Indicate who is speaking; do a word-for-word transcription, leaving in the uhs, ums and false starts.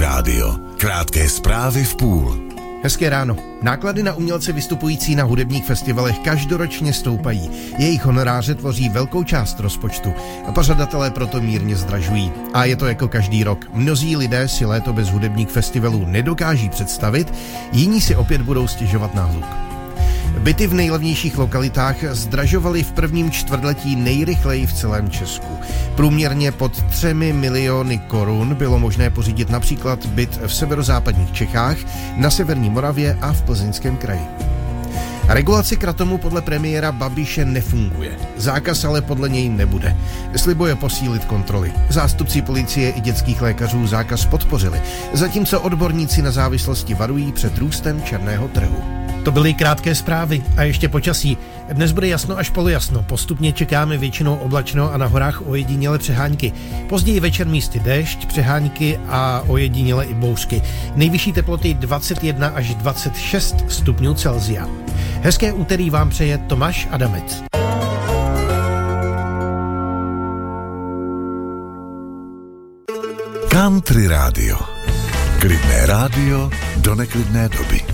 Speaker 1: rádio. Krátké zprávy v půl.
Speaker 2: Hezké ráno. Náklady na umělce vystupující na hudebních festivalech každoročně stoupají. Jejich honoráře tvoří velkou část rozpočtu a pořadatelé proto mírně zdražují. A je to jako každý rok. Mnozí lidé si léto bez hudebních festivalů nedokáží představit, jiní si opět budou stěžovat na hluk. Byty v nejlevnějších lokalitách zdražovaly v prvním čtvrtletí nejrychleji v celém Česku. Průměrně pod třemi miliony korun bylo možné pořídit například byt v severozápadních Čechách, na severní Moravě a v Plzeňském kraji. Regulace kratomu podle premiéra Babiše nefunguje. Zákaz ale podle něj nebude. Slibuje posílit kontroly. Zástupci policie i dětských lékařů zákaz podpořili, zatímco odborníci na závislosti varují před růstem černého trhu.
Speaker 3: To byly krátké zprávy a ještě počasí. Dnes bude jasno až polojasno. Postupně čekáme většinou oblačno a na horách ojediněle přehánky. Později večer místy déšť, přehánky a ojediněle i bouřky. Nejvyšší teploty dvacet jedna až dvacet šest stupňů Celsia. Hezké úterý vám přeje Tomáš Adamec.
Speaker 1: Country rádio. Klidné rádio do neklidné doby.